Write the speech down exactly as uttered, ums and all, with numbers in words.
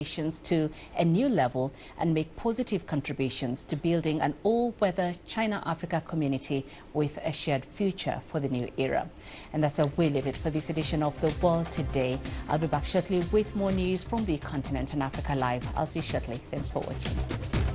to a new level and make positive contributions to building an all-weather China-Africa community with a shared future for the new era. And that's how we leave it for this edition of The World Today. I'll be back shortly with more news from the continent and Africa Live. I'll see you shortly. Thanks for watching.